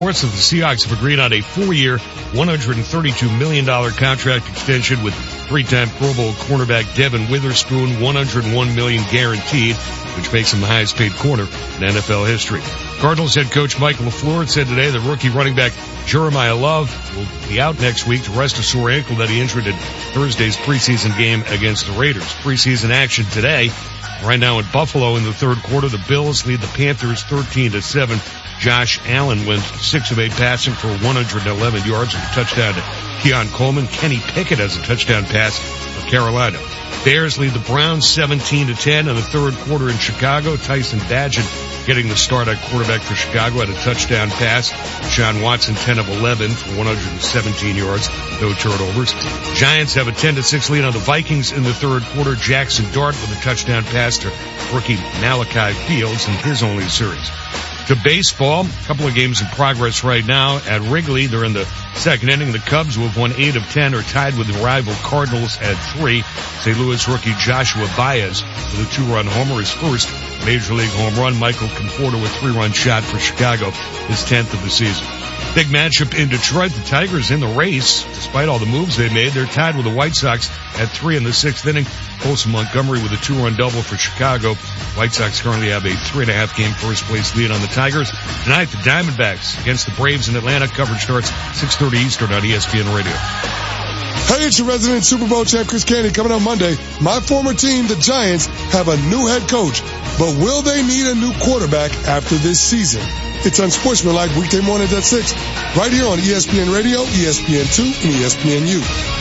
Reports that the Seahawks have agreed on a 4-year, $132 million contract extension with three-time Pro Bowl cornerback Devin Witherspoon, $101 million guaranteed, which makes him the highest paid corner in NFL history. Cardinals head coach Michael LaFleur said today that rookie running back Jeremiah Love will be out next week to rest a sore ankle that he injured in Thursday's preseason game against the Raiders. Preseason action today. Right now in Buffalo in the third quarter, the Bills lead the Panthers 13-7. Josh Allen went 6 of 8 passing for 111 yards with a touchdown to Keon Coleman. Kenny Pickett has a touchdown pass for Carolina. Bears lead the Browns 17-10 in the third quarter in Chicago. Tyson Bagent getting the start at quarterback for Chicago had a touchdown pass. Deshaun Watson 10 of 11 for 117 yards, no turnovers. Giants have a 10-6 lead on the Vikings in the third quarter. Jackson Dart with a touchdown pass to rookie Malachi Fields in his only series. To baseball, a couple of games in progress right now at Wrigley. They're in the second inning. The Cubs, who have won 8 of 10, are tied with the rival Cardinals at 3. St. Louis rookie Joshua Baez with a 2-run homer, his first Major League home run. Michael Conforto with 3-run shot for Chicago, his 10th of the season. Big matchup in Detroit. The Tigers in the race. Despite all the moves they made, they're tied with the White Sox at 3 in the 6th inning. Colson Montgomery with a 2-run double for Chicago. White Sox currently have a 3.5 game first place lead on the Tigers. Tonight, the Diamondbacks against the Braves in Atlanta. Coverage starts 6:30 Eastern on ESPN Radio. Hey, it's your resident Super Bowl champ, Chris Candy, coming on Monday. My former team, the Giants, have a new head coach, but will they need a new quarterback after this season? It's Unsportsmanlike weekday mornings at 6, right here on ESPN Radio, ESPN2, and ESPNU.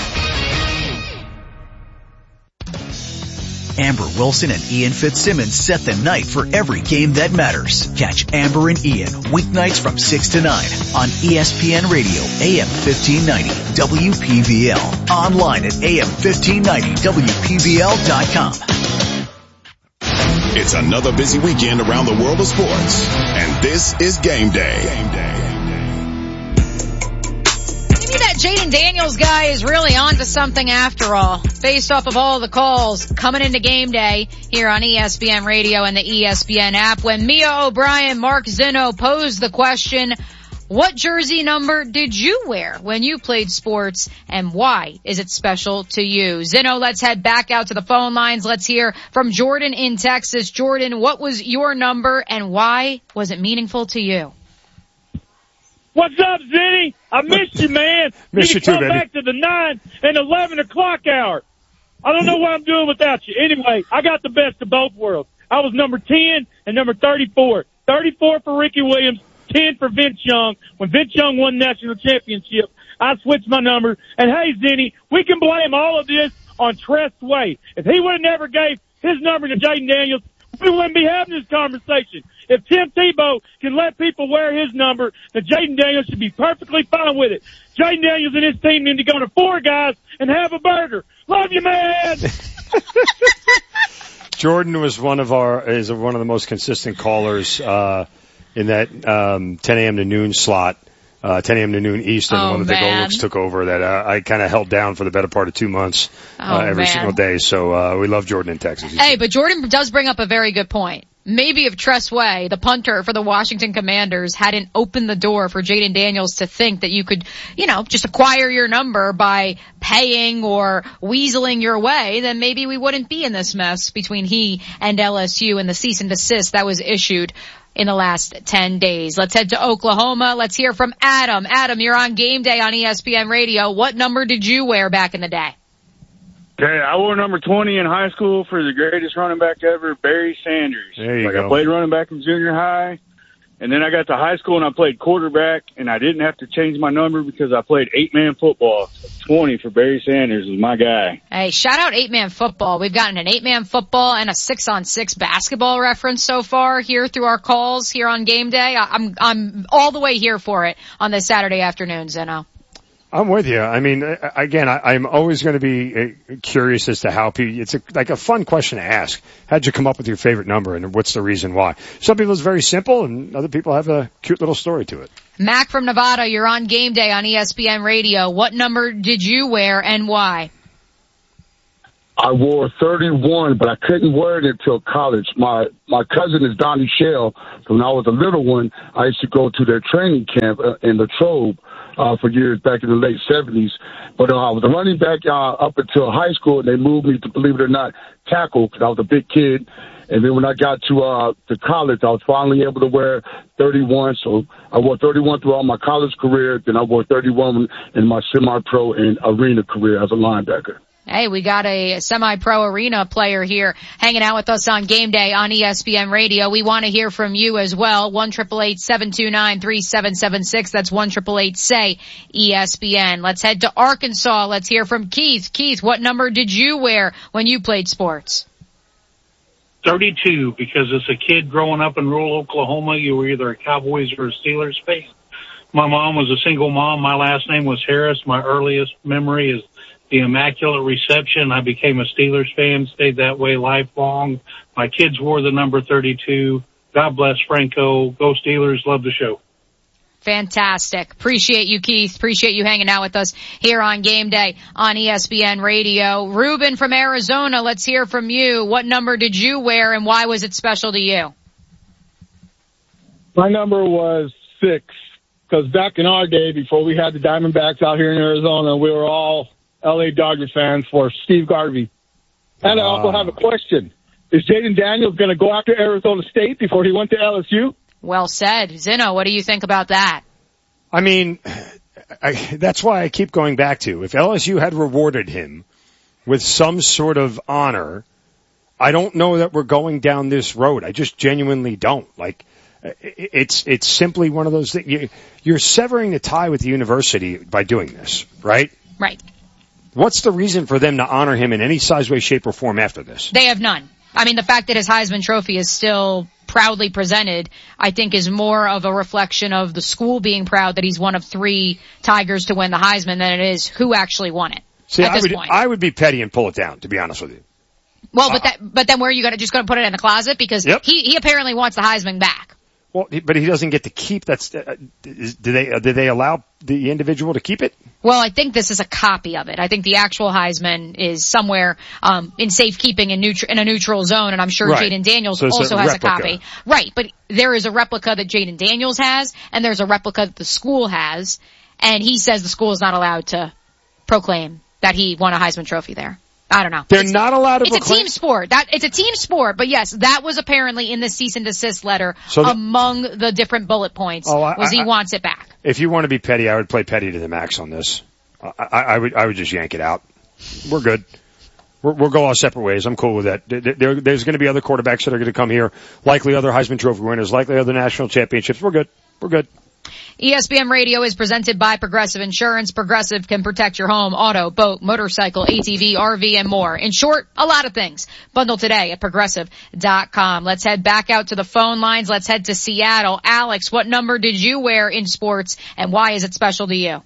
Amber Wilson and Ian Fitzsimmons set the night for every game that matters. Catch Amber and Ian weeknights from 6 to 9 on ESPN Radio, AM 1590, WPVL. Online at AM1590WPVL.com. It's another busy weekend around the world of sports, and this is Game Day. That Jaden Daniels guy is really onto something after all, based off of all the calls coming into Game Day here on ESPN Radio and the ESPN app. When Mia O'Brien, Mark Zinno posed the question, what jersey number did you wear when you played sports, and why is it special to you? Zinno, let's head back out to the phone lines. Let's hear from Jordan in Texas. Jordan, what was your number, and why was it meaningful to you? What's up, Zinny? I missed you, man. Miss you too, baby. Come back to the 9 and 11 o'clock hour. I don't know what I'm doing without you. Anyway, I got the best of both worlds. I was number 10 and number 34. 34 for Ricky Williams, 10 for Vince Young. When Vince Young won the national championship, I switched my number. And hey, Zinny, we can blame all of this on Tress Way. If he would have never gave his number to Jaden Daniels, we wouldn't be having this conversation. If Tim Tebow can let people wear his number, then Jaden Daniels should be perfectly fine with it. Jaden Daniels and his team need to go to 4 guys and have a burger. Love you, man. Jordan was one of the most consistent callers in that 10 a.m. to noon slot. 10 a.m. to noon Eastern, the one that the Golux took over that I kind of held down for the better part of 2 months every single day. So we love Jordan in Texas. Hey, but Jordan does bring up a very good point. Maybe if Tress Way, the punter for the Washington Commanders, hadn't opened the door for Jaden Daniels to think that you could, just acquire your number by paying or weaseling your way, then maybe we wouldn't be in this mess between he and LSU and the cease and desist that was issued in the last 10 days. Let's head to Oklahoma. Let's hear from Adam. Adam, you're on Game Day on ESPN Radio. What number did you wear back in the day? Okay, I wore number 20 in high school for the greatest running back ever, Barry Sanders. There you go. I played running back in junior high, and then I got to high school and I played quarterback, and I didn't have to change my number because I played 8-man football. 20 for Barry Sanders was my guy. Hey, shout out 8-man football. We've gotten an 8-man football and a 6-on-6 basketball reference so far here through our calls here on Game Day. I'm all the way here for it on this Saturday afternoon, Zinno. I'm with you. I mean, again, I'm always going to be curious as to how people, it's like a fun question to ask. How'd you come up with your favorite number and what's the reason why? Some people it's very simple and other people have a cute little story to it. Mac from Nevada, you're on Game Day on ESPN Radio. What number did you wear and why? I wore 31, but I couldn't wear it until college. My cousin is Donnie Shell. So when I was a little one, I used to go to their training camp in Latrobe for years back in the late 70s. But I was a running back up until high school, and they moved me to, believe it or not, tackle because I was a big kid. And then when I got to college, I was finally able to wear 31. So I wore 31 throughout my college career. Then I wore 31 in my semi-pro and arena career as a linebacker. Hey, we got a semi-pro arena player here hanging out with us on Game Day on ESPN Radio. We want to hear from you as well. 1-888-729-3776. That's 1-888-SAY-ESPN. Let's head to Arkansas. Let's hear from Keith. Keith, what number did you wear when you played sports? 32, because as a kid growing up in rural Oklahoma, you were either a Cowboys or a Steelers fan. My mom was a single mom. My last name was Harris. My earliest memory is the Immaculate Reception. I became a Steelers fan, stayed that way lifelong. My kids wore the number 32. God bless Franco. Go Steelers. Love the show. Fantastic. Appreciate you, Keith. Appreciate you hanging out with us here on Game Day on ESPN Radio. Ruben from Arizona, let's hear from you. What number did you wear and why was it special to you? My number was 6, because back in our day, before we had the Diamondbacks out here in Arizona, we were all L.A. Dodger fans for Steve Garvey. And I also have a question. Is Jaden Daniels going to go after Arizona State before he went to LSU? Well said. Zeno, what do you think about that? I mean, that's why I keep going back to, if LSU had rewarded him with some sort of honor, I don't know that we're going down this road. I just genuinely don't. Like, it's simply one of those things. You're severing the tie with the university by doing this, right? Right. What's the reason for them to honor him in any size, way, shape, or form after this? They have none. I mean, the fact that his Heisman Trophy is still proudly presented, I think is more of a reflection of the school being proud that he's one of 3 Tigers to win the Heisman than it is who actually won it. See, at this point. I would be petty and pull it down, to be honest with you. Well, but then where are you just going to put it in the closet? Because he apparently wants the Heisman back. Well, but he doesn't get to keep. Did they allow the individual to keep it? Well, I think this is a copy of it. I think the actual Heisman is somewhere in safekeeping in a neutral zone, and I'm sure right. Jaden Daniels also has a copy. Right, but there is a replica that Jaden Daniels has, and there's a replica that the school has, and he says the school is not allowed to proclaim that he won a Heisman Trophy there. I don't know. They're not allowed to proclaim? It's a team sport. It's a team sport, but yes, that was apparently in the cease and desist letter among the different bullet points he wants it back. If you want to be petty, I would play petty to the max on this. I would just yank it out. We're good. We'll go our separate ways. I'm cool with that. There's going to be other quarterbacks that are going to come here, likely other Heisman Trophy winners, likely other national championships. We're good. We're good. ESPN Radio is presented by Progressive Insurance. Progressive can protect your home, auto, boat, motorcycle, ATV, RV, and more. In short, a lot of things. Bundle today at Progressive.com. Let's head back out to the phone lines. Let's head to Seattle. Alex, what number did you wear in sports, and why is it special to you?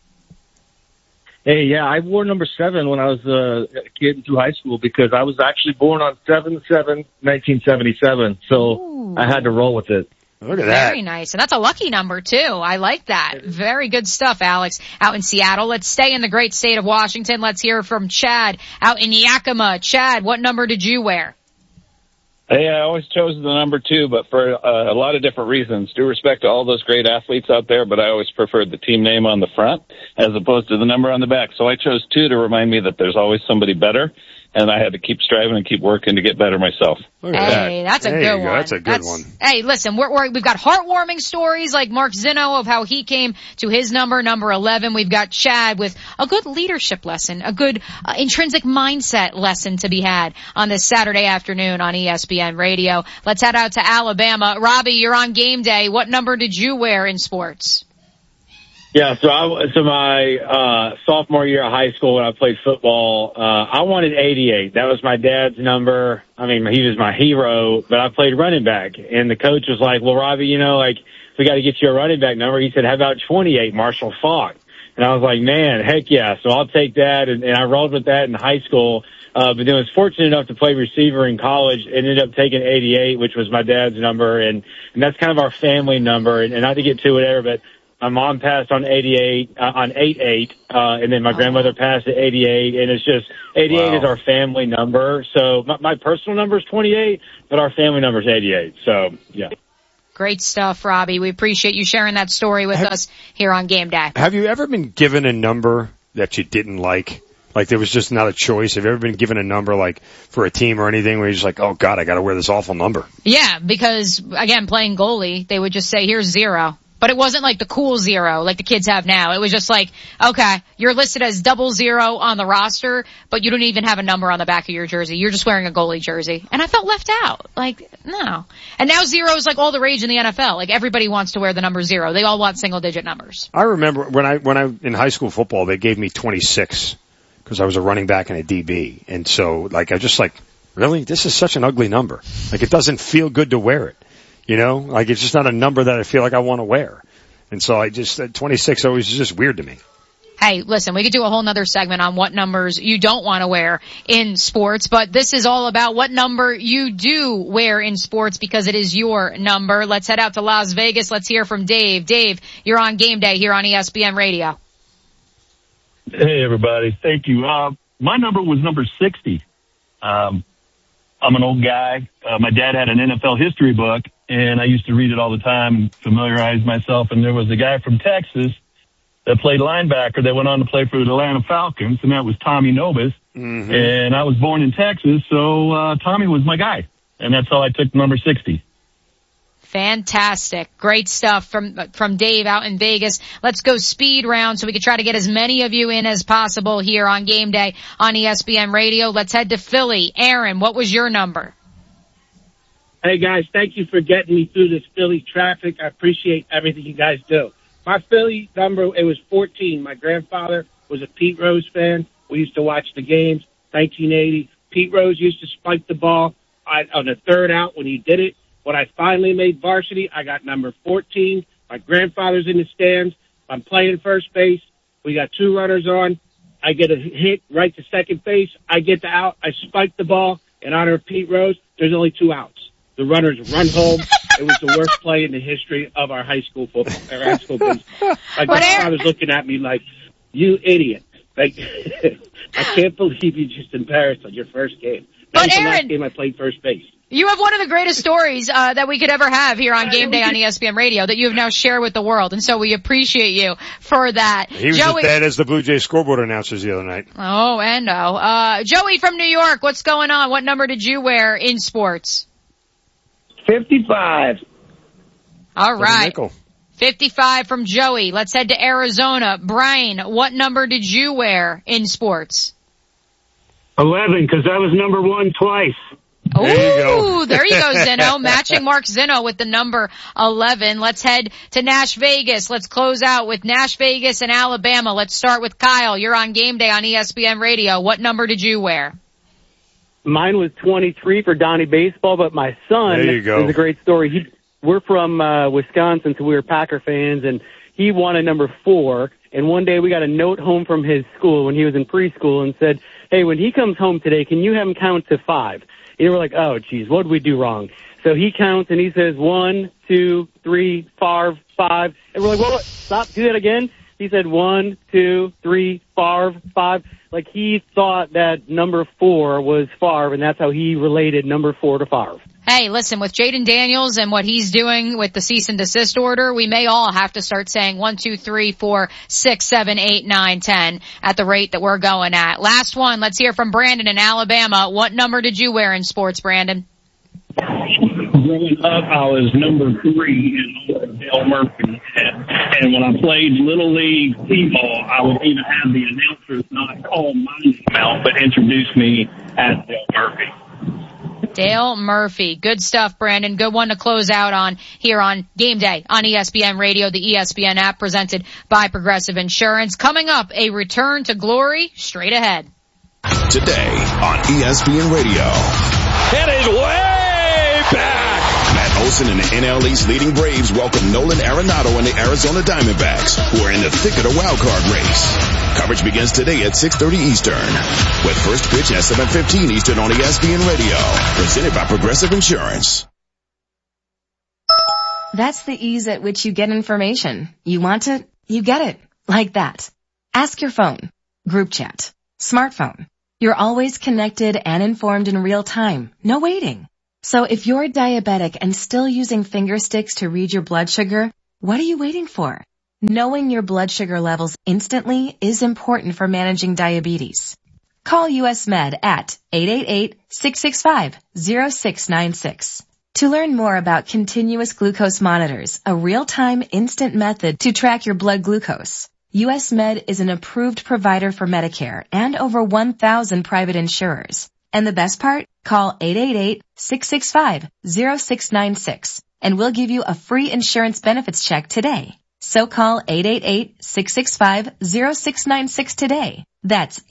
Hey, yeah, I wore number 7 when I was a kid through high school because I was actually born on 7/7/1977, so I had to roll with it. Look at that. Very nice. And that's a lucky number, too. I like that. Very good stuff, Alex, out in Seattle. Let's stay in the great state of Washington. Let's hear from Chad out in Yakima. Chad, what number did you wear? Hey, I always chose the number 2, but for a lot of different reasons. Due respect to all those great athletes out there, but I always preferred the team name on the front as opposed to the number on the back. So I chose 2 to remind me that there's always somebody better. And I had to keep striving and keep working to get better myself. Hey, that's a good one. That's a good one. Hey, listen, we've got heartwarming stories like Mark Zeno of how he came to his number 11. We've got Chad with a good leadership lesson, a good intrinsic mindset lesson to be had on this Saturday afternoon on ESPN Radio. Let's head out to Alabama. Robbie, you're on Game Day. What number did you wear in sports? Yeah, so my sophomore year of high school when I played football, I wanted 88. That was my dad's number. I mean, he was my hero, but I played running back. And the coach was like, well, Robbie, we got to get you a running back number. He said, how about 28, Marshall Faulk? And I was like, man, heck yeah. So I'll take that. And I rolled with that in high school. But then I was fortunate enough to play receiver in college. Ended up taking 88, which was my dad's number. And that's kind of our family number. And not to get too whatever, but My mom passed on 88, on 88, and then my grandmother passed at 88, and it's just, 88 is our family number. So my personal number is 28, but our family number is 88. So, yeah. Great stuff, Robbie. We appreciate you sharing that story with us here on Game Day. Have you ever been given a number that you didn't like? Like there was just not a choice? Have you ever been given a number like for a team or anything where you're just like, oh God, I gotta wear this awful number? Yeah, because again, playing goalie, they would just say, here's 0. But it wasn't like the cool 0 like the kids have now. It was just like, okay, you're listed as 00 on the roster, but you don't even have a number on the back of your jersey. You're just wearing a goalie jersey. And I felt left out. Like, no. And now 0 is like all the rage in the NFL. Like everybody wants to wear the number 0. They all want single digit numbers. I remember when I in high school football, they gave me 26 because I was a running back and a DB. And so like, I just like, really? This is such an ugly number. Like it doesn't feel good to wear it. You know, like it's just not a number that I feel like I want to wear. And so I just, 26 always is just weird to me. Hey, listen, we could do a whole nother segment on what numbers you don't want to wear in sports, but this is all about what number you do wear in sports because it is your number. Let's head out to Las Vegas. Let's hear from Dave. Dave, you're on Game Day here on ESPN Radio. Hey, everybody. Thank you. My number was number 60. I'm an old guy. My dad had an NFL history book, and I used to read it all the time and familiarize myself. And there was a guy from Texas that played linebacker that went on to play for the Atlanta Falcons, and that was Tommy Nobis. Mm-hmm. And I was born in Texas, so Tommy was my guy. And that's how I took number 60. Fantastic. Great stuff from Dave out in Vegas. Let's go speed round so we can try to get as many of you in as possible here on Game Day on ESPN Radio. Let's head to Philly. Aaron, what was your number? Hey, guys, thank you for getting me through this Philly traffic. I appreciate everything you guys do. My Philly number, it was 14. My grandfather was a Pete Rose fan. We used to watch the games, 1980. Pete Rose used to spike the ball on the third out when he did it. When I finally made varsity, I got number 14. My grandfather's in the stands. I'm playing first base. We got 2 runners on. I get a hit right to second base. I get the out. I spike the ball in honor of Pete Rose. There's only 2 outs. The runners run home. It was the worst play in the history of our high school football, our high school baseball. My grandfather's looking at me like, you idiot. Like, I can't believe you just embarrassed on your first game. That was the last game I played first base. You have one of the greatest stories that we could ever have here on Game Day on ESPN Radio that you have now shared with the world, and so we appreciate you for that. He was as bad as the Blue Jays scoreboard announcers the other night. Oh, and no. Joey from New York, what's going on? What number did you wear in sports? 55. All right. 55 from Joey. Let's head to Arizona. Brian, what number did you wear in sports? 11, because I was number 1 twice. Ooh, there you go, Zinno. Matching Mark Zinno with the number 11. Let's head to Nash Vegas. Let's close out with Nash Vegas and Alabama. Let's start with Kyle. You're on Game Day on ESPN Radio. What number did you wear? Mine was 23 for Donnie Baseball, but my son is a great story. We're from Wisconsin, so we were Packer fans, and he wanted number 4. And one day we got a note home from his school when he was in preschool and said, hey, when he comes home today, can you have him count to 5? And we're like, oh, geez, what did we do wrong? So he counts and he says 1, 2, 3, 5. And we're like, what? Stop, do that again. He said 1, 2, 3, 5. Like he thought that number 4 was Favre, and that's how he related number 4 to Favre. Hey, listen, with Jaden Daniels and what he's doing with the cease and desist order, we may all have to start saying 1, 2, 3, 4, 6, 7, 8, 9, 10 at the rate that we're going at. Last one, let's hear from Brandon in Alabama. What number did you wear in sports, Brandon? Growing up, I was number 3 in Dale Murphy. And when I played Little League T-ball, I would even have the announcers not call my name out, but introduce me as Dale Murphy. Dale Murphy. Good stuff, Brandon. Good one to close out on here on Game Day on ESPN Radio, the ESPN app presented by Progressive Insurance. Coming up, a return to glory straight ahead. Today on ESPN Radio. It is way back. Matt Olson and the NL East leading Braves welcome Nolan Arenado and the Arizona Diamondbacks, who are in the thick of the wild card race. Coverage begins today at 6:30 Eastern, with first pitch at 7:15 Eastern on ESPN Radio, presented by Progressive Insurance. That's the ease at which you get information. You want it, you get it. Like that. Ask your phone. Group chat. Smartphone. You're always connected and informed in real time. No waiting. So if you're diabetic and still using finger sticks to read your blood sugar, what are you waiting for? Knowing your blood sugar levels instantly is important for managing diabetes. Call US Med at 888-665-0696. To learn more about continuous glucose monitors, a real-time instant method to track your blood glucose. US Med is an approved provider for Medicare and over 1,000 private insurers. And the best part? Call 888-665-0696 and we'll give you a free insurance benefits check today. So call 888-665-0696 today. That's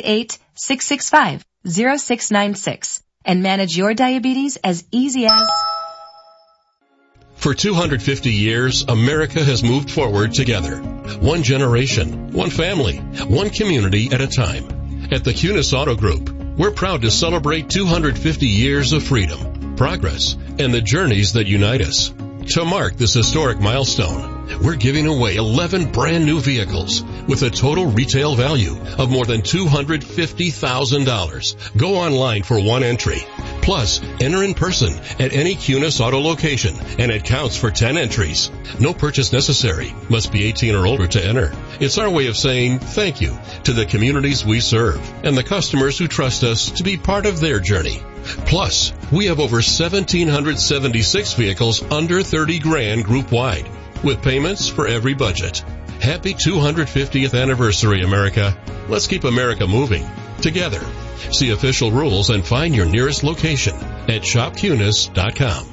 888-665-0696 and manage your diabetes as easy as... For 250 years, America has moved forward together. One generation, one family, one community at a time. At the Cunis Auto Group, we're proud to celebrate 250 years of freedom, progress, and the journeys that unite us. To mark this historic milestone, we're giving away 11 brand new vehicles with a total retail value of more than $250,000. Go online for one entry. Plus, enter in person at any Cunis Auto location, and it counts for 10 entries. No purchase necessary. Must be 18 or older to enter. It's our way of saying thank you to the communities we serve and the customers who trust us to be part of their journey. Plus, we have over 1,776 vehicles under 30 grand group-wide, with payments for every budget. Happy 250th anniversary, America. Let's keep America moving together. See official rules and find your nearest location at shopcunis.com.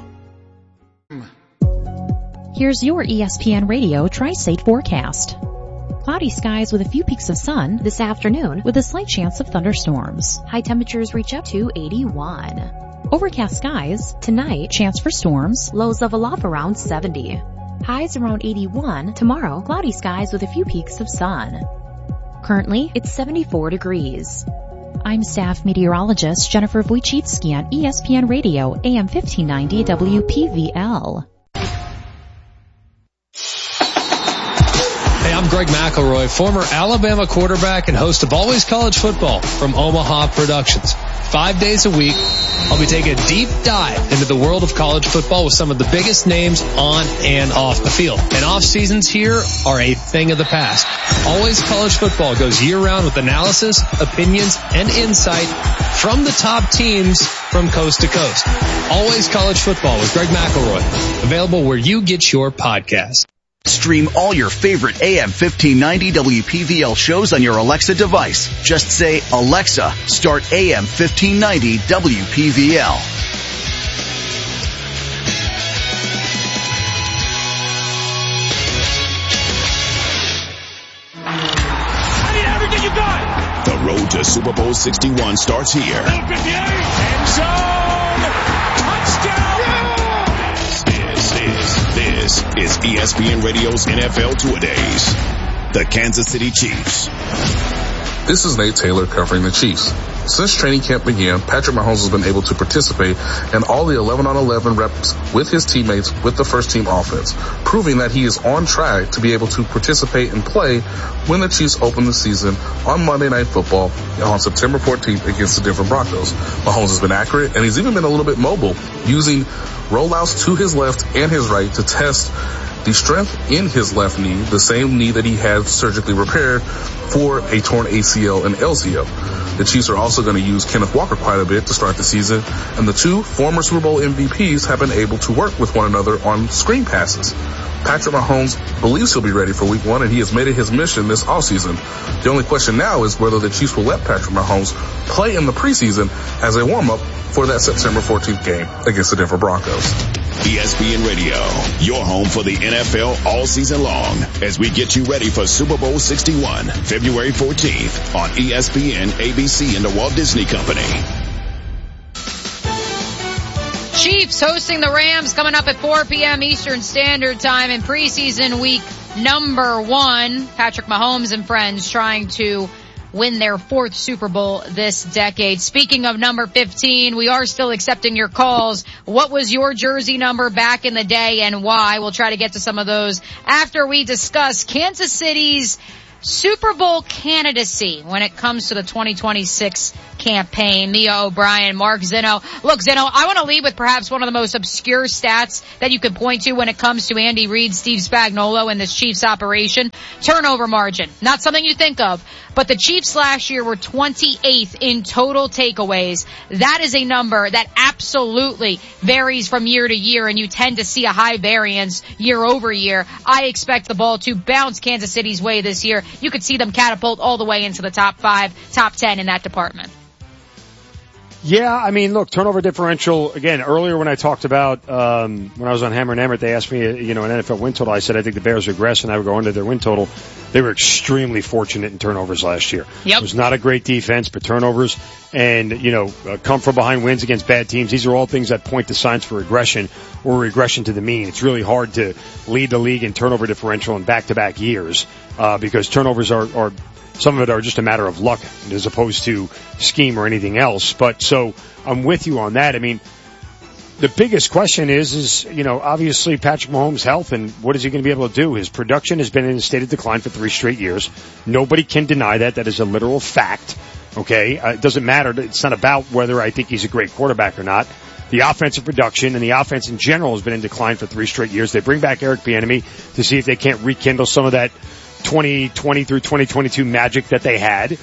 Here's your ESPN Radio Tri-State forecast. Cloudy skies with a few peaks of sun this afternoon with a slight chance of thunderstorms. High temperatures reach up to 81. Overcast skies tonight, chance for storms, lows level off around 70. Highs around 81. Tomorrow, cloudy skies with a few peaks of sun. Currently, it's 74 degrees. I'm staff meteorologist Jennifer Wojcicki on ESPN Radio, AM 1590 WPVL. Hey, I'm Greg McElroy, former Alabama quarterback and host of Always College Football from Omaha Productions. 5 days a week, I'll be taking a deep dive into the world of college football with some of the biggest names on and off the field. And off seasons here are a thing of the past. Always College Football goes year-round with analysis, opinions, and insight from the top teams from coast to coast. Always College Football with Greg McElroy. Available where you get your podcast. Stream all your favorite AM 1590 WPVL shows on your Alexa device. Just say, Alexa, start AM 1590 WPVL. I need everything you got! The road to Super Bowl 61 starts here. End zone! Touchdown! This is ESPN Radio's NFL Two Days. The Kansas City Chiefs. This is Nate Taylor covering the Chiefs. Since training camp began, Patrick Mahomes has been able to participate in all the 11-on-11 reps with his teammates with the first team offense, proving that he is on track to be able to participate and play when the Chiefs open the season on Monday Night Football on September 14th against the Denver Broncos. Mahomes has been accurate, and he's even been a little bit mobile, using rollouts to his left and his right to test the strength in his left knee, the same knee that he had surgically repaired for a torn ACL and LCL. The Chiefs are also going to use Kenneth Walker quite a bit to start the season, and the two former Super Bowl MVPs have been able to work with one another on screen passes. Patrick Mahomes believes he'll be ready for Week 1, and he has made it his mission this offseason. The only question now is whether the Chiefs will let Patrick Mahomes play in the preseason as a warm-up for that September 14th game against the Denver Broncos. ESPN Radio, your home for the NFL all season long, as we get you ready for Super Bowl 61, February 14th on ESPN, ABC, and the Walt Disney Company. Chiefs hosting the Rams coming up at 4 p.m. Eastern Standard Time in preseason week number 1. Patrick Mahomes and friends trying to win their 4th Super Bowl this decade. Speaking of number 15, we are still accepting your calls. What was your jersey number back in the day and why? We'll try to get to some of those after we discuss Kansas City's Super Bowl candidacy when it comes to the 2026 campaign. Mia O'Brien, Mark Zinno. Look, Zinno, I want to lead with perhaps one of the most obscure stats that you could point to when it comes to Andy Reid, Steve Spagnuolo, and this Chiefs operation. Turnover margin. Not something you think of, but the Chiefs last year were 28th in total takeaways. That is a number that absolutely varies from year to year, and you tend to see a high variance year over year. I expect the ball to bounce Kansas City's way this year. You could see them catapult all the way into the top 5, top 10 in that department. Yeah, I mean, look, turnover differential, again, earlier when I talked about, when I was on Hammer and Emmert, they asked me, an NFL win total. I said I think the Bears regress and I would go under their win total. They were extremely fortunate in turnovers last year. Yep. It was not a great defense, but turnovers and, come from behind wins against bad teams. These are all things that point to signs for regression or regression to the mean. It's really hard to lead the league in turnover differential in back-to-back years, because turnovers are some of it are just a matter of luck as opposed to scheme or anything else. But so I'm with you on that. I mean, the biggest question is, obviously Patrick Mahomes' health and what is he going to be able to do? His production has been in a state of decline for 3 straight years. Nobody can deny that. That is a literal fact. Okay. It doesn't matter. It's not about whether I think he's a great quarterback or not. The offensive production and the offense in general has been in decline for 3 straight years. They bring back Eric Bieniemy to see if they can't rekindle some of that 2020 through 2022 magic that they had,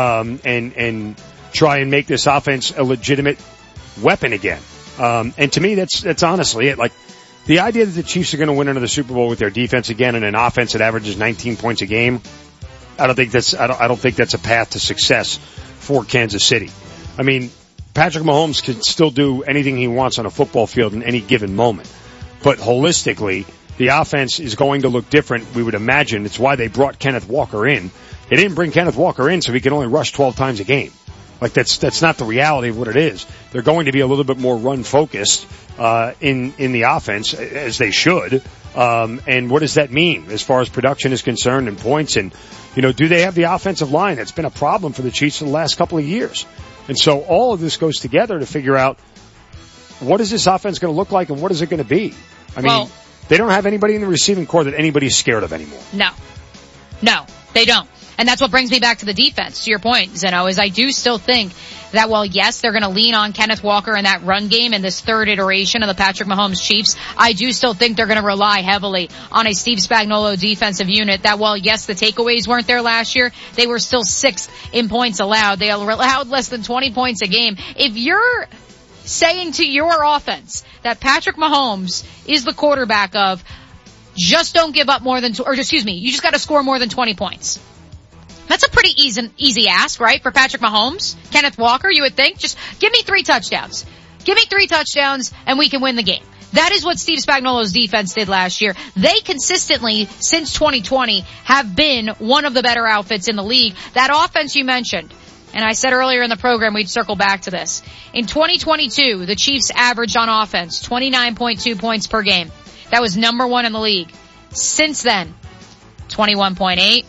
and try and make this offense a legitimate weapon again. And to me, that's honestly it. Like, the idea that the Chiefs are going to win another Super Bowl with their defense again and an offense that averages 19 points a game, I don't think that's a path to success for Kansas City. I mean, Patrick Mahomes can still do anything he wants on a football field in any given moment, but holistically, the offense is going to look different, we would imagine. It's why they brought Kenneth Walker in. They didn't bring Kenneth Walker in so he could only rush 12 times a game. Like, that's not the reality of what it is. They're going to be a little bit more run-focused in the offense, as they should. And what does that mean as far as production is concerned and points? And, do they have the offensive line? That's been a problem for the Chiefs for the last couple of years. And so all of this goes together to figure out what is this offense going to look like and what is it going to be? I mean, they don't have anybody in the receiving corps that anybody's scared of anymore. No, they don't. And that's what brings me back to the defense, to your point, Zeno, is I do still think that while, yes, they're going to lean on Kenneth Walker in that run game in this 3rd iteration of the Patrick Mahomes Chiefs, I do still think they're going to rely heavily on a Steve Spagnuolo defensive unit that, while, yes, the takeaways weren't there last year, they were still 6th in points allowed. They allowed less than 20 points a game. If you're saying to your offense that Patrick Mahomes is the quarterback of, just don't give up more than, you just got to score more than 20 points. That's a pretty easy ask, right, for Patrick Mahomes? Kenneth Walker, you would think. Just give me 3 touchdowns. Give me 3 touchdowns and we can win the game. That is what Steve Spagnuolo's defense did last year. They consistently, since 2020, have been one of the better outfits in the league. That offense you mentioned, and I said earlier in the program we'd circle back to this. In 2022, the Chiefs averaged on offense 29.2 points per game. That was number 1 in the league. Since then, 21.8,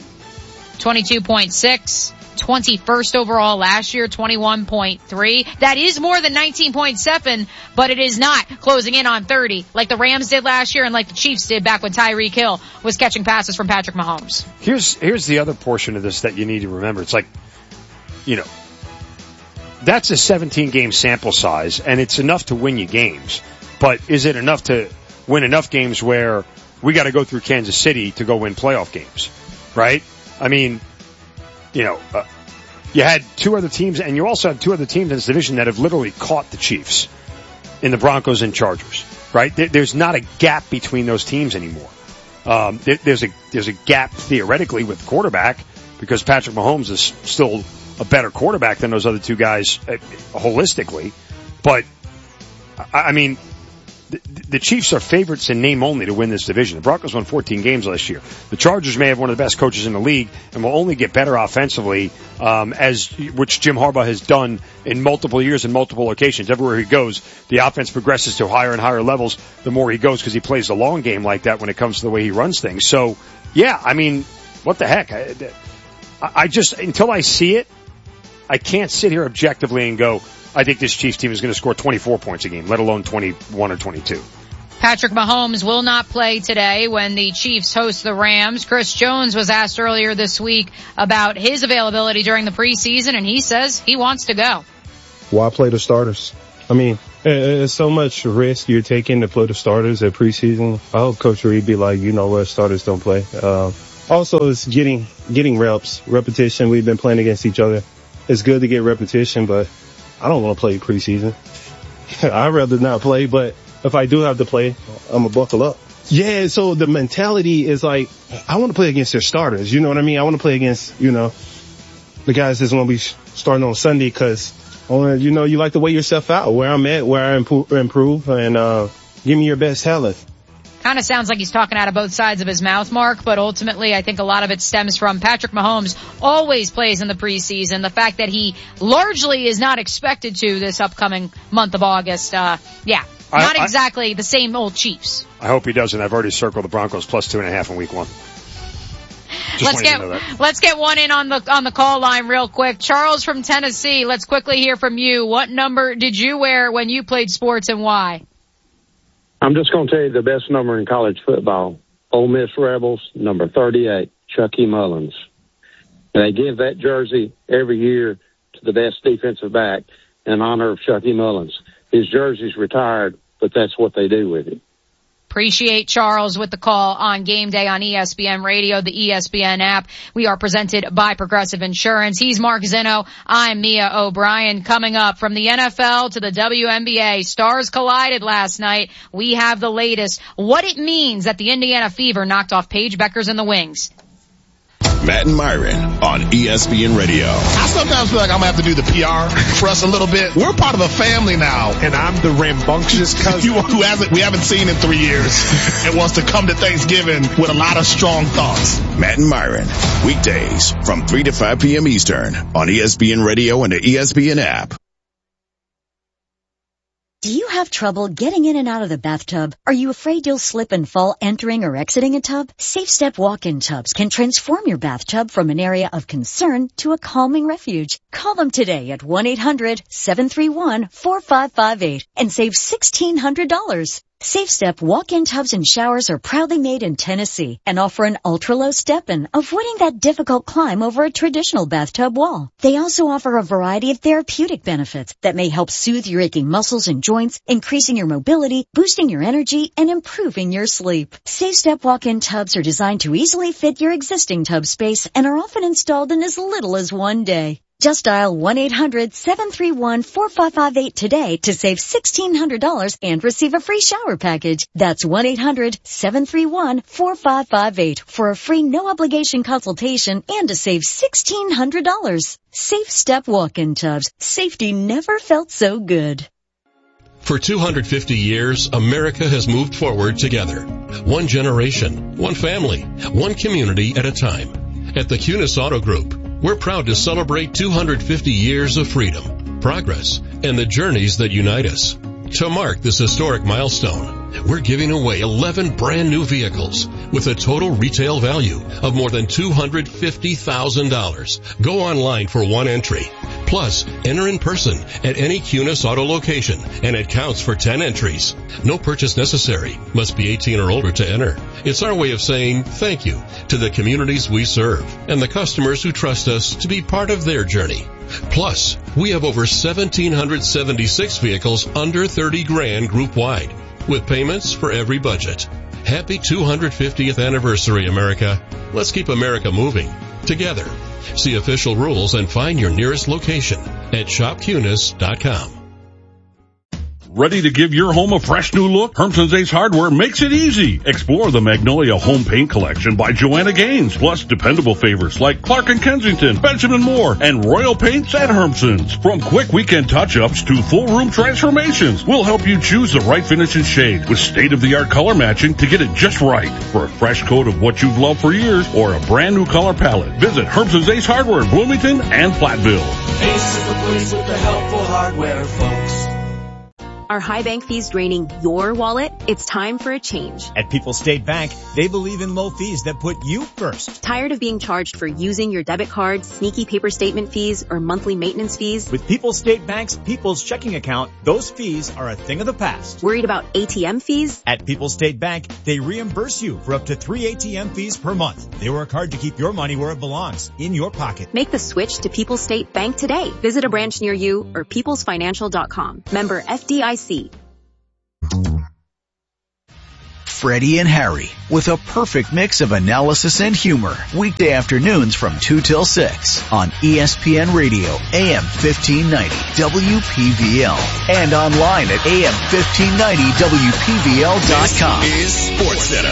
22.6, 21st overall last year, 21.3. That is more than 19.7, but it is not closing in on 30 like the Rams did last year and like the Chiefs did back when Tyreek Hill was catching passes from Patrick Mahomes. Here's the other portion of this that you need to remember. It's like, that's a 17-game sample size, and it's enough to win you games. But is it enough to win enough games where we got to go through Kansas City to go win playoff games, right? I mean, you had 2 other teams, and you also have 2 other teams in this division that have literally caught the Chiefs in the Broncos and Chargers, right? There's not a gap between those teams anymore. There's a gap theoretically with quarterback because Patrick Mahomes is still a better quarterback than those other 2 guys holistically. But, I mean, the Chiefs are favorites in name only to win this division. The Broncos won 14 games last year. The Chargers may have one of the best coaches in the league and will only get better offensively, which Jim Harbaugh has done in multiple years in multiple locations. Everywhere he goes, the offense progresses to higher and higher levels the more he goes because he plays the long game like that when it comes to the way he runs things. So, yeah, I mean, what the heck? I just, until I see it, I can't sit here objectively and go, I think this Chiefs team is going to score 24 points a game, let alone 21 or 22. Patrick Mahomes will not play today when the Chiefs host the Rams. Chris Jones was asked earlier this week about his availability during the preseason, and he says he wants to go. Why play the starters? I mean, it's so much risk you're taking to play the starters at preseason. I hope Coach Reed be like, you know what, starters don't play. Also, it's getting reps, repetition. We've been playing against each other. It's good to get repetition, but I don't want to play preseason. I'd rather not play, but if I do have to play, I'm going to buckle up. Yeah, so the mentality is like, I want to play against their starters. You know what I mean? I want to play against, you know, the guys that's going to be starting on Sunday because, you know, you like to weigh yourself out, where I'm at, where I improve, and give me your best talent. Kind of sounds like he's talking out of both sides of his mouth, Mark, but ultimately I think a lot of it stems from Patrick Mahomes always plays in the preseason. The fact that he largely is not expected to this upcoming month of August, not exactly the same old Chiefs. I hope he doesn't. I've already circled the Broncos plus 2.5 in week 1. Let's get one in on the call line real quick. Charles from Tennessee, let's quickly hear from you. What number did you wear when you played sports and why? I'm just going to tell you the best number in college football. Ole Miss Rebels, number 38, Chucky Mullins. And they give that jersey every year to the best defensive back in honor of Chucky Mullins. His jersey's retired, but that's what they do with it. Appreciate Charles with the call on Game Day on ESPN Radio, the ESPN app. We are presented by Progressive Insurance. He's Mark Zinno. I'm Mia O'Brien. Coming up from the NFL to the WNBA, stars collided last night. We have the latest. What it means that the Indiana Fever knocked off Paige Beckers and the Wings. Matt and Myron on ESPN Radio. I sometimes feel like I'm going to have to do the PR for us a little bit. We're part of a family now. And I'm the rambunctious cousin we haven't seen in 3 years and wants to come to Thanksgiving with a lot of strong thoughts. Matt and Myron, weekdays from 3 to 5 p.m. Eastern on ESPN Radio and the ESPN app. Do you have trouble getting in and out of the bathtub? Are you afraid you'll slip and fall entering or exiting a tub? Safe Step walk-in tubs can transform your bathtub from an area of concern to a calming refuge. Call them today at 1-800-731-4558 and save $1,600. Safe Step walk-in tubs and showers are proudly made in Tennessee and offer an ultra-low step-in, avoiding that difficult climb over a traditional bathtub wall. They also offer a variety of therapeutic benefits that may help soothe your aching muscles and joints, increasing your mobility, boosting your energy, and improving your sleep. Safe Step walk-in tubs are designed to easily fit your existing tub space and are often installed in as little as 1 day. Just dial 1-800-731-4558 today to save $1,600 and receive a free shower package. That's 1-800-731-4558 for a free no-obligation consultation and to save $1,600. Safe Step walk-in tubs. Safety never felt so good. For 250 years, America has moved forward together. One generation, one family, one community at a time. At the Cunis Auto Group, we're proud to celebrate 250 years of freedom, progress, and the journeys that unite us. To mark this historic milestone, we're giving away 11 brand new vehicles with a total retail value of more than $250,000. Go online for one entry. Plus, enter in person at any Cunis Auto location, and it counts for 10 entries. No purchase necessary. Must be 18 or older to enter. It's our way of saying thank you to the communities we serve and the customers who trust us to be part of their journey. Plus, we have over 1,776 vehicles under 30 grand group-wide, with payments for every budget. Happy 250th anniversary, America. Let's keep America moving together. See official rules and find your nearest location at shopcunis.com. Ready to give your home a fresh new look? Hermson's Ace Hardware makes it easy. Explore the Magnolia Home Paint Collection by Joanna Gaines, plus dependable favorites like Clark & Kensington, Benjamin Moore, and Royal Paints at Hermson's. From quick weekend touch-ups to full room transformations, we'll help you choose the right finish and shade with state-of-the-art color matching to get it just right. For a fresh coat of what you've loved for years or a brand new color palette, visit Hermson's Ace Hardware in Bloomington and Platteville. Ace is the place with the helpful hardware, folks. Are high bank fees draining your wallet? It's time for a change. At People's State Bank, they believe in low fees that put you first. Tired of being charged for using your debit card, sneaky paper statement fees, or monthly maintenance fees? With People's State Bank's People's Checking Account, those fees are a thing of the past. Worried about ATM fees? At People's State Bank, they reimburse you for up to 3 ATM fees per month. They work hard to keep your money where it belongs, in your pocket. Make the switch to People's State Bank today. Visit a branch near you or peoplesfinancial.com. Member FDIC. Freddie and Harry, with a perfect mix of analysis and humor. Weekday afternoons from 2 till 6 on ESPN Radio, AM 1590, WPVL. And online at AM1590WPVL.com. This is SportsCenter.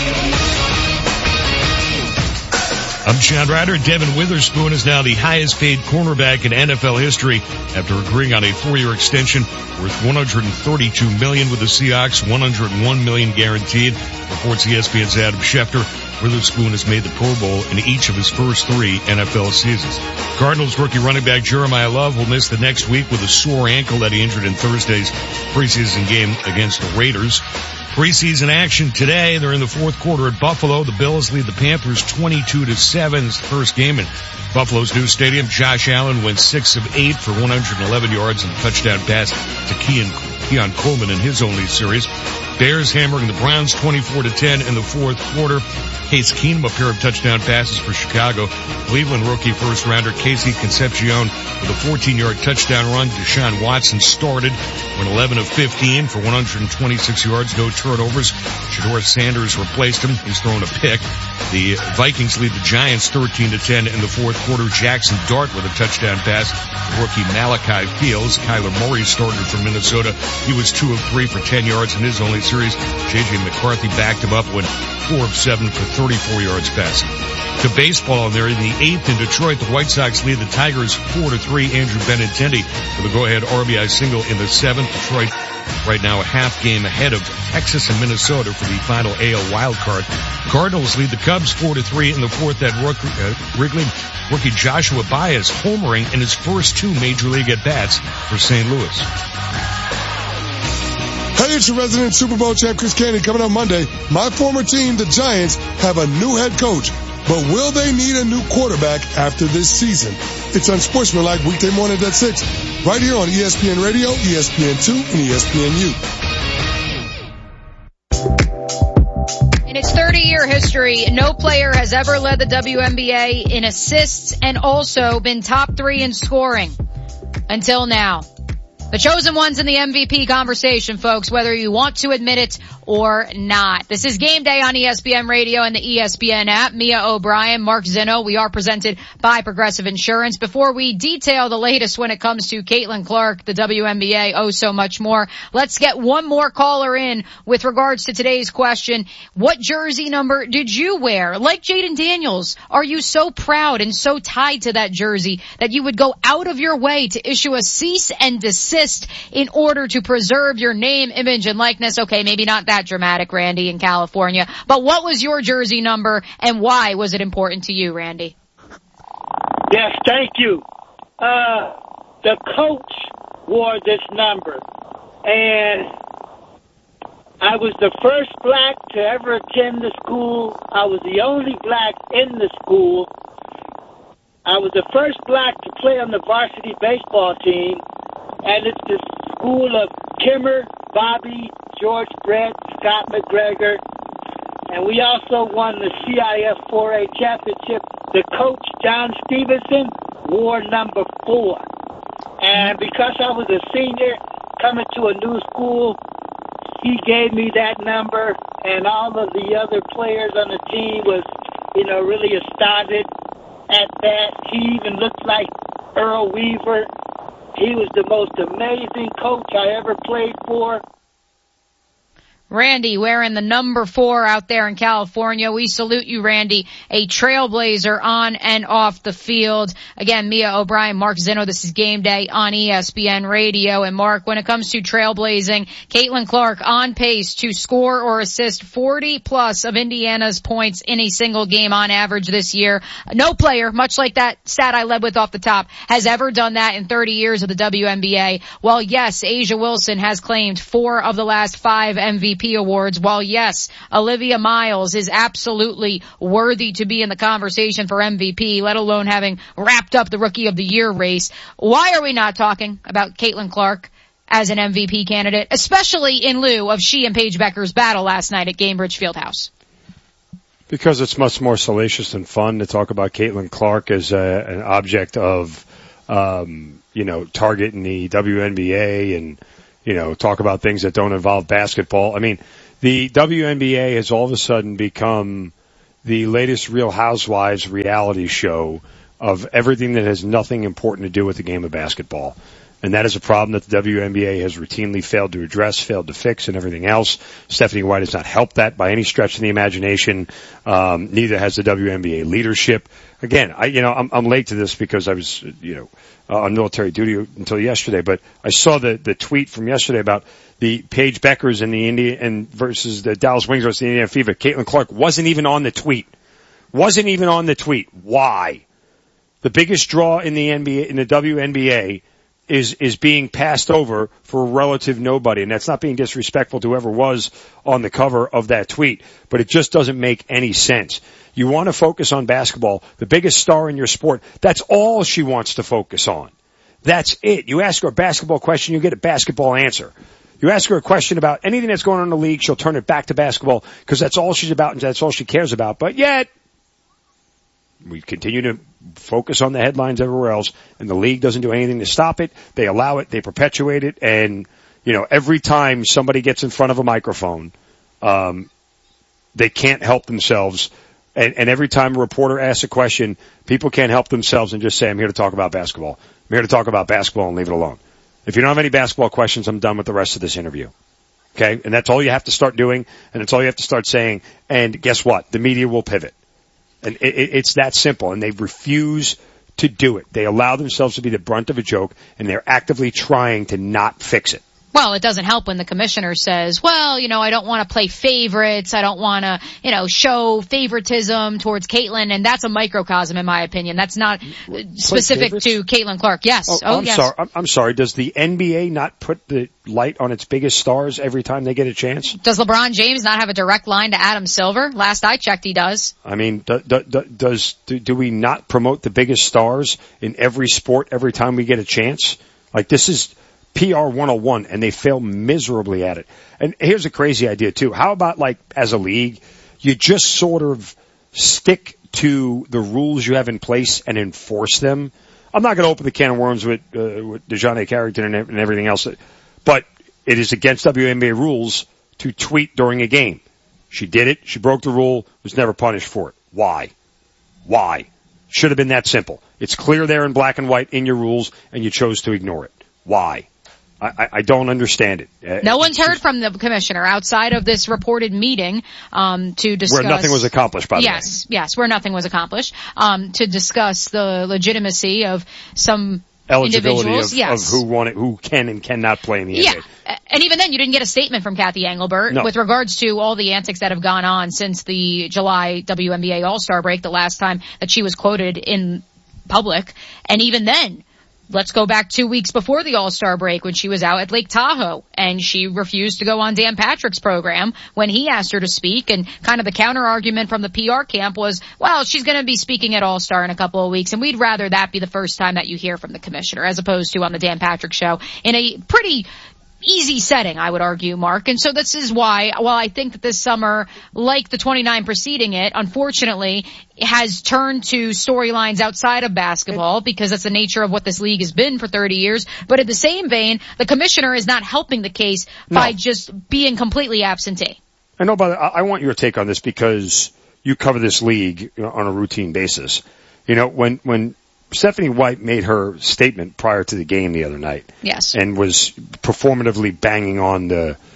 I'm Chad Ryder. Devin Witherspoon is now the highest paid cornerback in NFL history after agreeing on a 4-year extension worth $132 million with the Seahawks, $101 million guaranteed. Reports ESPN's Adam Schefter. Witherspoon has made the Pro Bowl in each of his first 3 NFL seasons. Cardinals rookie running back Jeremiah Love will miss the next week with a sore ankle that he injured in Thursday's preseason game against the Raiders. Preseason action today. They're in the fourth quarter at Buffalo. The Bills lead the Panthers 22-7. It's the first game in Buffalo's new stadium. Josh Allen went 6 of 8 for 111 yards and a touchdown pass to Keon Coleman in his only series. Bears hammering the Browns 24-10 in the fourth quarter. Case Keenum, a pair of touchdown passes for Chicago. Cleveland rookie first rounder Casey Concepcion with a 14-yard touchdown run. Deshaun Watson started, went 11 of 15 for 126 yards, no turnovers. Shedeur Sanders replaced him. He's thrown a pick. The Vikings lead the Giants 13-10 in the fourth quarter. Jackson Dart with a touchdown pass. Rookie Malachi Fields. Kyler Murray started for Minnesota. He was 2 of 3 for 10 yards in his only series. J.J. McCarthy backed him up, went 4 of 7 for 34 yards passing. To baseball, and they're in the 8th in Detroit. The White Sox lead the Tigers 4-3. Andrew Benintendi with a go-ahead RBI single in the 7th. Detroit right now a half game ahead of Texas and Minnesota for the final AL wild card. Cardinals lead the Cubs 4-3 in the 4th at Wrigley. Rookie Joshua Baez homering in his first 2 major league at-bats for St. Louis. Hey, it's your resident Super Bowl champ, Chris Candy, coming up Monday. My former team, the Giants, have a new head coach, but will they need a new quarterback after this season? It's Unsportsmanlike weekday mornings at 6, right here on ESPN Radio, ESPN2, and ESPNU. In its 30-year history, no player has ever led the WNBA in assists and also been top 3 in scoring until now. The chosen one's in the MVP conversation, folks, whether you want to admit it or not. This is Game Day on ESPN Radio and the ESPN app. Mia O'Brien, Mark Zinno. We are presented by Progressive Insurance. Before we detail the latest when it comes to Caitlin Clark, the WNBA, oh so much more, let's get one more caller in with regards to today's question. What jersey number did you wear? Like Jaden Daniels, are you so proud and so tied to that jersey that you would go out of your way to issue a cease and desist in order to preserve your name, image, and likeness? Okay, maybe not that dramatic, Randy, in California. But what was your jersey number and why was it important to you, Randy? Yes, thank you. The coach wore this number, and I was the first black to ever attend the school. I was the only black in the school. I was the first black to play on the varsity baseball team, and it's the school of Kimmer, Bobby, George Brett, Scott McGregor, and we also won the CIF 4A championship. The coach, John Stevenson, wore number 4. And because I was a senior coming to a new school, he gave me that number, and all of the other players on the team was, really astounded at that. He even looked like Earl Weaver. He was the most amazing coach I ever played for. Randy wearing the number 4 out there in California. We salute you, Randy. A trailblazer on and off the field. Again, Mia O'Brien, Mark Zinno. This is Game Day on ESPN Radio. And Mark, when it comes to trailblazing, Caitlin Clark on pace to score or assist 40 plus of Indiana's points in a single game on average this year. No player, much like that stat I led with off the top, has ever done that in 30 years of the WNBA. While yes, A'ja Wilson has claimed 4 of the last 5 MVP awards. While yes, Olivia Miles is absolutely worthy to be in the conversation for MVP, let alone having wrapped up the Rookie of the Year race. Why are we not talking about Caitlin Clark as an MVP candidate, especially in lieu of she and Paige Becker's battle last night at Gainbridge Fieldhouse? Because it's much more salacious and fun to talk about Caitlin Clark as an object of, target in the WNBA and, talk about things that don't involve basketball. I mean, the WNBA has all of a sudden become the latest Real Housewives reality show of everything that has nothing important to do with the game of basketball. And that is a problem that the WNBA has routinely failed to address, failed to fix, and everything else. Stephanie White has not helped that by any stretch of the imagination. Neither has the WNBA leadership. Again, I'm late to this because I was, on military duty until yesterday, but I saw the tweet from yesterday about the Paige Beckers and the Indian versus the Dallas Wings versus the Indiana Fever. Caitlin Clark wasn't even on the tweet. Why? The biggest draw in the NBA, in the WNBA, is being passed over for a relative nobody. And that's not being disrespectful to whoever was on the cover of that tweet, but it just doesn't make any sense. You want to focus on basketball, the biggest star in your sport. That's all she wants to focus on. That's it. You ask her a basketball question, you get a basketball answer. You ask her a question about anything that's going on in the league, she'll turn it back to basketball because that's all she's about and that's all she cares about. But yet, we continue to focus on the headlines everywhere else, and the league doesn't do anything to stop it. They allow it, they perpetuate it, and, every time somebody gets in front of a microphone, they can't help themselves. And every time a reporter asks a question, people can't help themselves and just say, I'm here to talk about basketball. I'm here to talk about basketball and leave it alone. If you don't have any basketball questions, I'm done with the rest of this interview. Okay? And that's all you have to start doing, and it's all you have to start saying. And guess what? The media will pivot. And it's that simple, and they refuse to do it. They allow themselves to be the brunt of a joke, and they're actively trying to not fix it. Well, it doesn't help when the commissioner says, well, I don't want to play favorites. I don't want to, show favoritism towards Caitlin. And that's a microcosm, in my opinion. That's not specific to Caitlin Clark. Yes. Yes. I'm sorry. Does the NBA not put the light on its biggest stars every time they get a chance? Does LeBron James not have a direct line to Adam Silver? Last I checked, he does. I mean, do we not promote the biggest stars in every sport every time we get a chance? Like, this is PR 101, and they fail miserably at it. And here's a crazy idea, too. How about, as a league, you just sort of stick to the rules you have in place and enforce them? I'm not going to open the can of worms with DeJounte Carrington and everything else, but it is against WNBA rules to tweet during a game. She did it. She broke the rule, was never punished for it. Why? Should have been that simple. It's clear there in black and white in your rules, and you chose to ignore it. Why? I don't understand it. No one's heard from the commissioner outside of this reported meeting to discuss... Where nothing was accomplished, by the way. Yes, where nothing was accomplished, to discuss the legitimacy of some eligibility individuals. Of who can and cannot play in the NBA. Yeah, and even then you didn't get a statement from Kathy Engelbert with regards to all the antics that have gone on since the July WNBA All-Star break, the last time that she was quoted in public. And even then, let's go back 2 weeks before the All-Star break when she was out at Lake Tahoe and she refused to go on Dan Patrick's program when he asked her to speak, and kind of the counter argument from the PR camp was, well, she's going to be speaking at All-Star in a couple of weeks and we'd rather that be the first time that you hear from the commissioner as opposed to on the Dan Patrick show in a pretty easy setting, I would argue, Mark. And so this is why, while I think that this summer, like the 29 preceding it, unfortunately, has turned to storylines outside of basketball because that's the nature of what this league has been for 30 years. But in the same vein, the commissioner is not helping the case by just being completely absentee. I know, but I want your take on this because you cover this league on a routine basis. When Stephanie White made her statement prior to the game the other night. Yes. And was performatively banging on the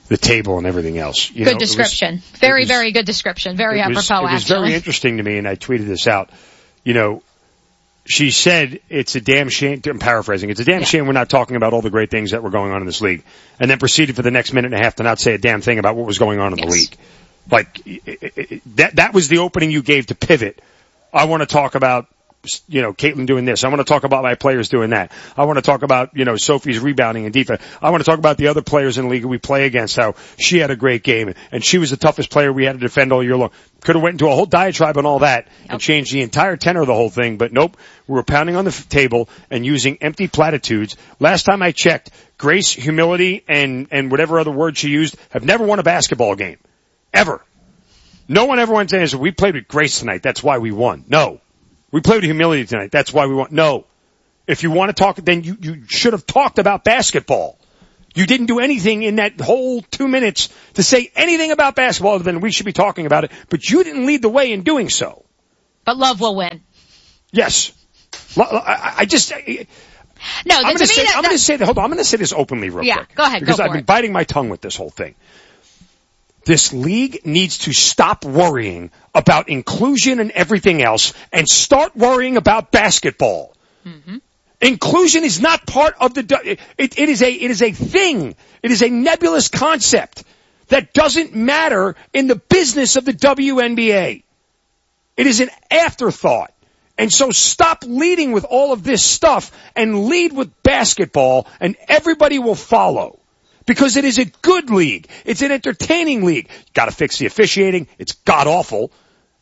the table and everything else. Good description. Very good description. Very apropos, It was very interesting to me, and I tweeted this out. She said it's a damn shame, I'm paraphrasing, it's a damn shame we're not talking about all the great things that were going on in this league, and then proceeded for the next minute and a half to not say a damn thing about what was going on in the league. Like, that was the opening you gave to pivot. I want to talk about, Caitlin doing this. I want to talk about my players doing that. I want to talk about, Sophie's rebounding and defense. I want to talk about the other players in the league we play against, how she had a great game, and she was the toughest player we had to defend all year long. Could have went into a whole diatribe on all that and changed the entire tenor of the whole thing, but nope. We were pounding on the table and using empty platitudes. Last time I checked, grace, humility, and whatever other word she used have never won a basketball game. Ever. No one ever went and said, we played with grace tonight, that's why we won. No. We played with humility tonight, that's why we won. No. If you want to talk, then you should have talked about basketball. You didn't do anything in that whole 2 minutes to say anything about basketball other than we should be talking about it, but you didn't lead the way in doing so. But love will win. Yes. I'm going to say this openly real quick. Go ahead. Because I've been biting my tongue with this whole thing. This league needs to stop worrying about inclusion and everything else and start worrying about basketball. Mm-hmm. Inclusion is not part of it is a thing. It is a nebulous concept that doesn't matter in the business of the WNBA. It is an afterthought. And so stop leading with all of this stuff and lead with basketball, and everybody will follow. Because it is a good league. It's an entertaining league. Got to fix the officiating. It's god awful,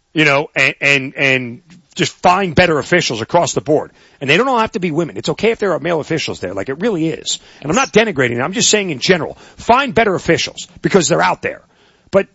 and just find better officials across the board. And they don't all have to be women. It's okay if there are male officials there, like it really is. And I'm not denigrating it. I'm just saying in general, find better officials because they're out there. But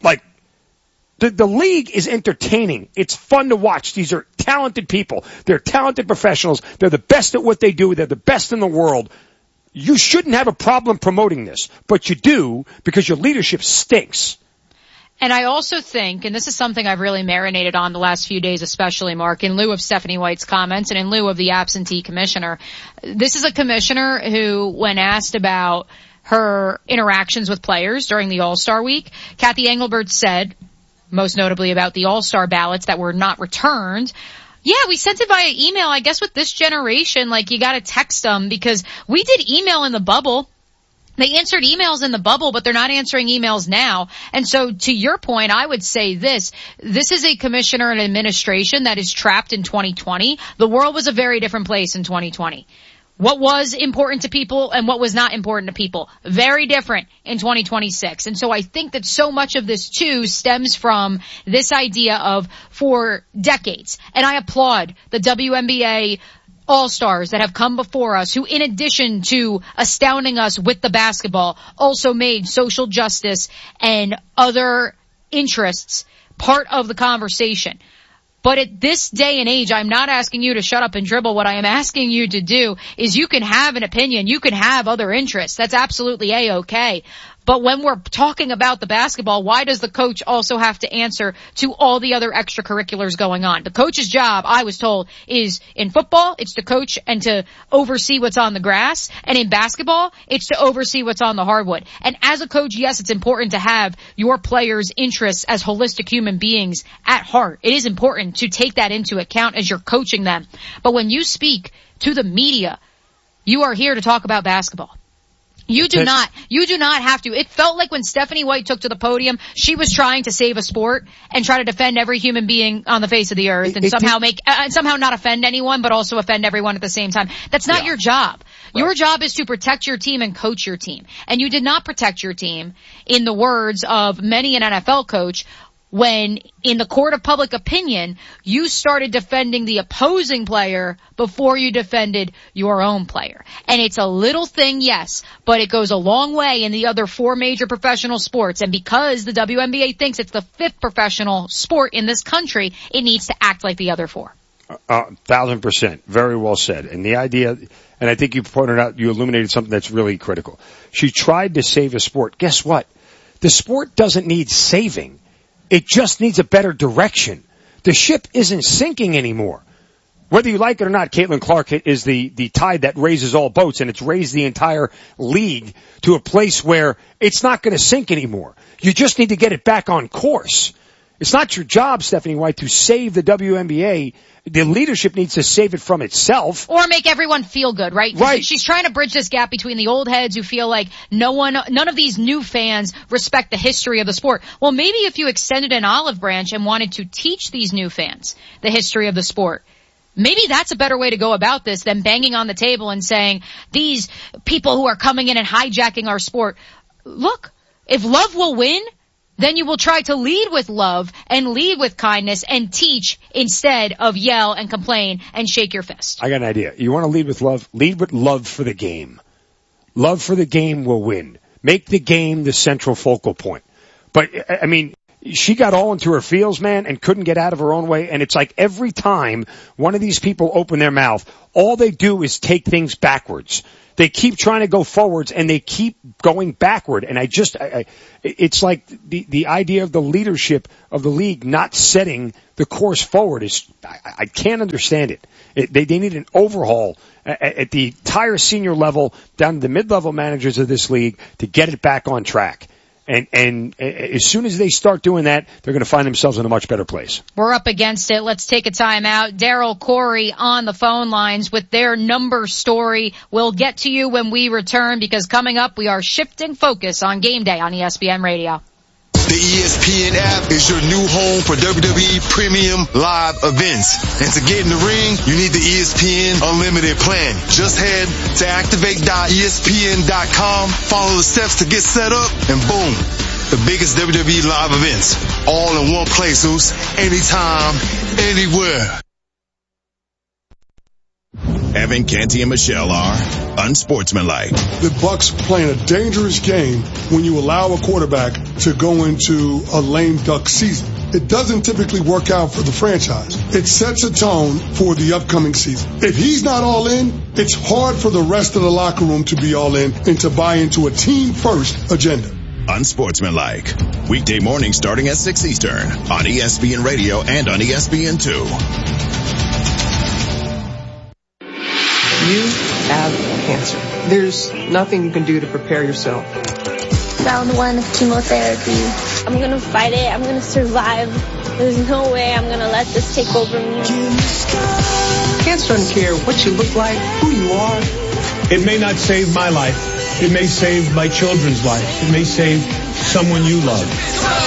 the league is entertaining. It's fun to watch. These are talented people. They're talented professionals. They're the best at what they do. They're the best in the world. You shouldn't have a problem promoting this, but you do because your leadership stinks. And I also think, and this is something I've really marinated on the last few days, especially, Mark, in lieu of Stephanie White's comments and in lieu of the absentee commissioner, this is a commissioner who, when asked about her interactions with players during the All-Star week, Kathy Engelbert said, most notably about the All-Star ballots that were not returned, yeah, we sent it via email. I guess with this generation, you gotta text them because we did email in the bubble. They answered emails in the bubble, but they're not answering emails now. And so to your point, I would say this is a commissioner and administration that is trapped in 2020. The world was a very different place in 2020. What was important to people and what was not important to people. Very different in 2026. And so I think that so much of this too stems from this idea of for decades. And I applaud the WNBA All-Stars that have come before us who, in addition to astounding us with the basketball, also made social justice and other interests part of the conversation. But at this day and age, I'm not asking you to shut up and dribble. What I am asking you to do is you can have an opinion. You can have other interests. That's absolutely A-okay. But when we're talking about the basketball, why does the coach also have to answer to all the other extracurriculars going on? The coach's job, I was told, is in football, it's to coach and to oversee what's on the grass. And in basketball, it's to oversee what's on the hardwood. And as a coach, yes, it's important to have your players' interests as holistic human beings at heart. It is important to take that into account as you're coaching them. But when you speak to the media, you are here to talk about basketball. You do not have to. It felt like when Stephanie White took to the podium, she was trying to save a sport and try to defend every human being on the face of the earth and somehow not offend anyone, but also offend everyone at the same time. That's not your job. Right. Your job is to protect your team and coach your team. And you did not protect your team, in the words of many an NFL coach, when in the court of public opinion, you started defending the opposing player before you defended your own player. And it's a little thing, yes, but it goes a long way in the other four major professional sports. And because the WNBA thinks it's the fifth professional sport in this country, it needs to act like the other four. 1,000%. Very well said. And the idea, and I think you pointed out, you illuminated something that's really critical. She tried to save a sport. Guess what? The sport doesn't need saving. It just needs a better direction. The ship isn't sinking anymore. Whether you like it or not, Caitlin Clark is the tide that raises all boats, and it's raised the entire league to a place where it's not going to sink anymore. You just need to get it back on course. It's not your job, Stephanie White, to save the WNBA. The leadership needs to save it from itself. Or make everyone feel good, right? Right. She's trying to bridge this gap between the old heads who feel like none of these new fans respect the history of the sport. Well, maybe if you extended an olive branch and wanted to teach these new fans the history of the sport, maybe that's a better way to go about this than banging on the table and saying, these people who are coming in and hijacking our sport. Look, if love will win, then you will try to lead with love and lead with kindness and teach instead of yell and complain and shake your fist. I got an idea. You want to lead with love? Lead with love for the game. Love for the game will win. Make the game the central focal point. But, I mean, she got all into her feels, man, and couldn't get out of her own way. And it's like every time one of these people open their mouth, all they do is take things backwards. They keep trying to go forwards and they keep going backward. And it's like the idea of the leadership of the league not setting the course forward is, I can't understand it. They need an overhaul at the entire senior level down to the mid-level managers of this league to get it back on track. And as soon as they start doing that, they're going to find themselves in a much better place. We're up against it. Let's take a time out. Daryl Corey on the phone lines with their number story. We'll get to you when we return because coming up, we are shifting focus on Game Day on ESPN Radio. The ESPN app is your new home for WWE Premium Live events. And to get in the ring, you need the ESPN Unlimited plan. Just head to activate.espn.com, follow the steps to get set up, and boom, the biggest WWE live events. All in one place, Zeus. Anytime, anywhere. Evan, Canty, and Michelle are unsportsmanlike. The Bucks playing a dangerous game when you allow a quarterback to go into a lame duck season. It doesn't typically work out for the franchise. It sets a tone for the upcoming season. If he's not all in, it's hard for the rest of the locker room to be all in and to buy into a team-first agenda. Unsportsmanlike. Weekday morning starting at 6 Eastern on ESPN Radio and on ESPN2. You have cancer. There's nothing you can do to prepare yourself. Round 1 of chemotherapy. I'm going to fight it. I'm going to survive. There's no way I'm going to let this take over me. Cancer doesn't care what you look like, who you are. It may not save my life. It may save my children's life. It may save someone you love.